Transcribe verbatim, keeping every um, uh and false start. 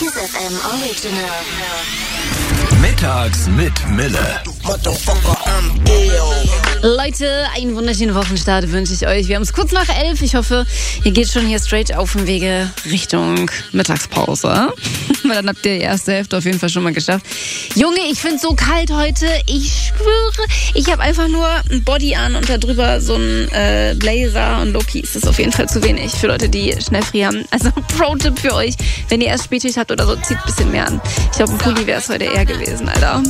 Kiss F M Original. Mittags mit Mille. Leute, einen wunderschönen Wochenstart wünsche ich euch. Wir haben es kurz nach elf. Ich hoffe, ihr geht schon hier straight auf dem Wege Richtung Mittagspause. Weil dann habt ihr die erste Hälfte auf jeden Fall schon mal geschafft. Junge, ich finde es so kalt heute. Ich schwöre, ich habe einfach nur ein Body an und da drüber so ein äh, Blazer. Und Loki ist das auf jeden Fall zu wenig für Leute, die schnell frieren. Also Pro-Tipp für euch, wenn ihr erst Spätschicht habt oder so, zieht ein bisschen mehr an. Ich glaube, ein Pulli wäre es heute eher gewesen, Alter.